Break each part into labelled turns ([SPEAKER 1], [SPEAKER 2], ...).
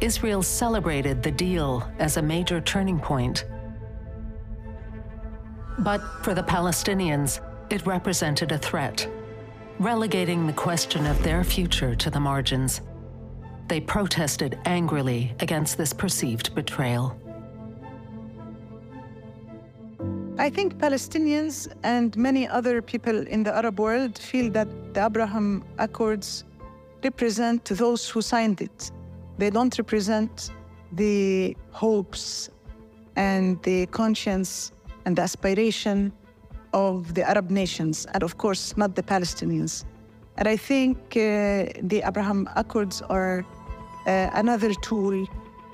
[SPEAKER 1] Israel celebrated the deal as a major turning point. But for the Palestinians, it represented a threat, relegating the question of their future to the margins. They protested angrily against this perceived betrayal.
[SPEAKER 2] I think Palestinians and many other people in the Arab world feel that the Abraham Accords represent those who signed it. They don't represent the hopes and the conscience and the aspiration of the Arab nations, and of course, not the Palestinians. And I think the Abraham Accords are another tool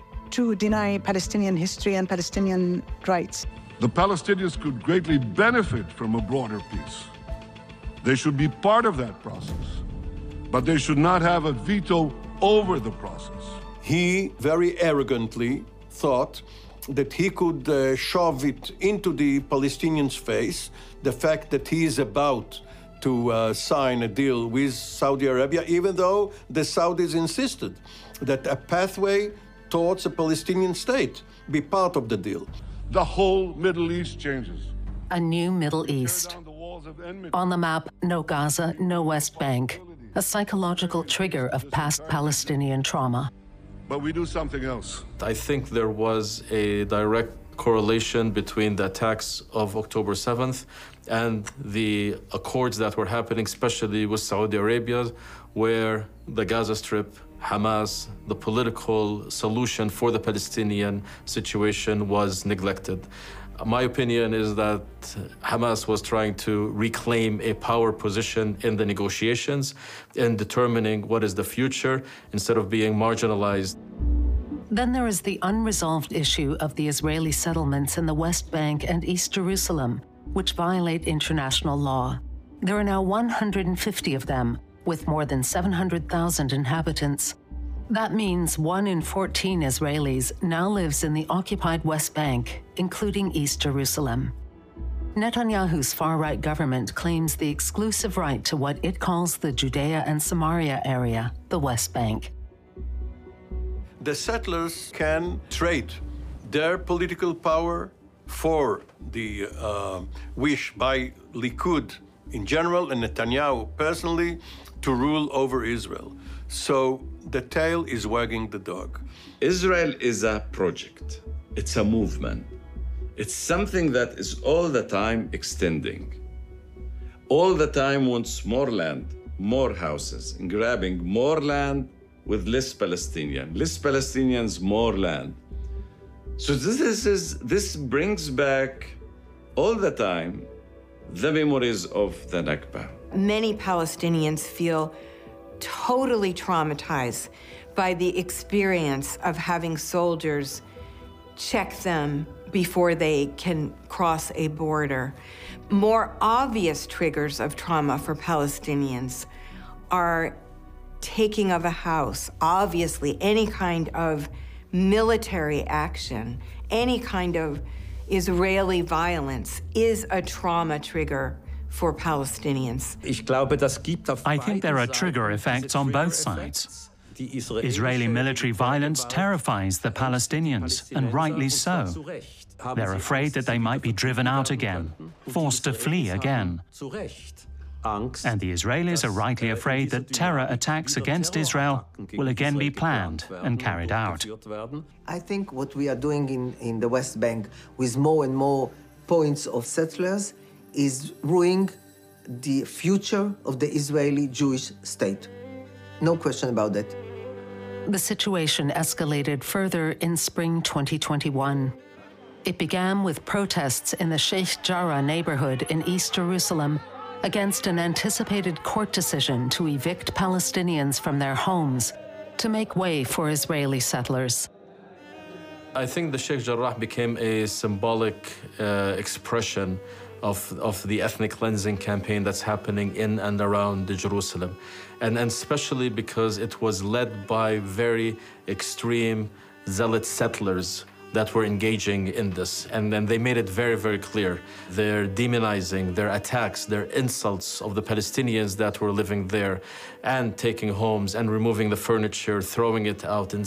[SPEAKER 2] to deny Palestinian history and Palestinian rights.
[SPEAKER 3] The Palestinians could greatly benefit from a broader peace. They should be part of that process, but they should not have a veto over the process.
[SPEAKER 4] He very arrogantly thought that he could shove it into the Palestinians' face, the fact that he is about to sign a deal with Saudi Arabia, even though the Saudis insisted that a pathway towards a Palestinian state be part of the deal.
[SPEAKER 3] The whole Middle East changes.
[SPEAKER 1] A new Middle East. On the map, no Gaza, no West Bank, a psychological trigger of past Palestinian trauma.
[SPEAKER 3] But we do something else.
[SPEAKER 5] I think there was a direct correlation between the attacks of October 7th and the accords that were happening, especially with Saudi Arabia, where the Gaza Strip, Hamas, the political solution for the Palestinian situation was neglected. My opinion is that Hamas was trying to reclaim a power position in the negotiations in determining what is the future instead of being marginalized.
[SPEAKER 1] Then there is the unresolved issue of the Israeli settlements in the West Bank and East Jerusalem, which violate international law. There are now 150 of them, with more than 700,000 inhabitants. That means 1 in 14 Israelis now lives in the occupied West Bank, including East Jerusalem. Netanyahu's far-right government claims the exclusive right to what it calls the Judea and Samaria area, the West Bank.
[SPEAKER 4] The settlers can trade their political power for the wish by Likud in general and Netanyahu personally to rule over Israel. So the tail is wagging the dog.
[SPEAKER 6] Israel is a project. It's a movement. It's something that is all the time extending. All the time wants more land, more houses, and grabbing more land with less Palestinians, more land. So this brings back all the time the memories of the Nakba.
[SPEAKER 7] Many Palestinians feel totally traumatized by the experience of having soldiers check them before they can cross a border. More obvious triggers of trauma for Palestinians are taking of a house, obviously any kind of military action, any kind of Israeli violence is a trauma trigger for Palestinians.
[SPEAKER 8] I think there are trigger effects on both sides. Israeli military violence terrifies the Palestinians, and rightly so. They're afraid that they might be driven out again, forced to flee again. And the Israelis are rightly afraid that terror attacks against Israel will again be planned and carried out.
[SPEAKER 9] I think what we are doing in the West Bank with more and more points of settlers is ruining the future of the Israeli Jewish state. No question about that.
[SPEAKER 1] The situation escalated further in spring 2021. It began with protests in the Sheikh Jarrah neighborhood in East Jerusalem against an anticipated court decision to evict Palestinians from their homes to make way for Israeli settlers.
[SPEAKER 5] I think the Sheikh Jarrah became a symbolic expression of the ethnic cleansing campaign that's happening in and around Jerusalem. And especially because it was led by very extreme zealot settlers that were engaging in this. And then they made it very, very clear. They're demonizing, their attacks, their insults of the Palestinians that were living there and taking homes and removing the furniture, throwing it out in